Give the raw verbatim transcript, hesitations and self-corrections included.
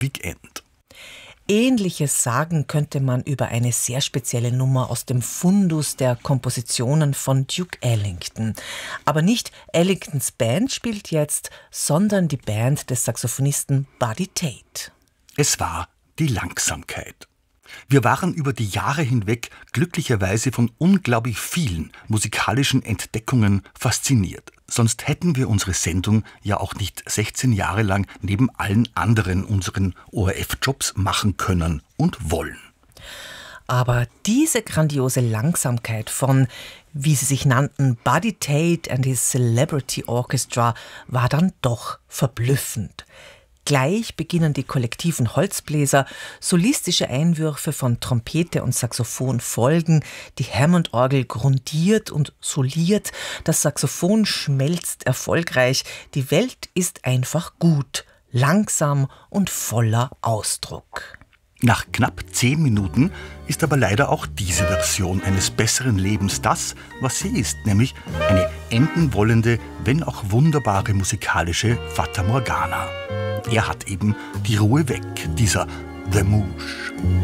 Big End. Ähnliches sagen könnte man über eine sehr spezielle Nummer aus dem Fundus der Kompositionen von Duke Ellington. Aber nicht Ellingtons Band spielt jetzt, sondern die Band des Saxophonisten Buddy Tate. Es war die Langsamkeit. Wir waren über die Jahre hinweg glücklicherweise von unglaublich vielen musikalischen Entdeckungen fasziniert. Sonst hätten wir unsere Sendung ja auch nicht sechzehn Jahre lang neben allen anderen unseren O R F-Jobs machen können und wollen. Aber diese grandiose Langsamkeit von, wie sie sich nannten, Buddy Tate and his Celebrity Orchestra, war dann doch verblüffend. Gleich beginnen die kollektiven Holzbläser, solistische Einwürfe von Trompete und Saxophon folgen, die Hammond-Orgel grundiert und soliert, das Saxophon schmelzt erfolgreich, die Welt ist einfach gut, langsam und voller Ausdruck. Nach knapp zehn Minuten ist aber leider auch diese Version eines besseren Lebens das, was sie ist, nämlich eine enden wollende, wenn auch wunderbare musikalische Fata Morgana. Er hat eben die Ruhe weg, dieser The Mouche.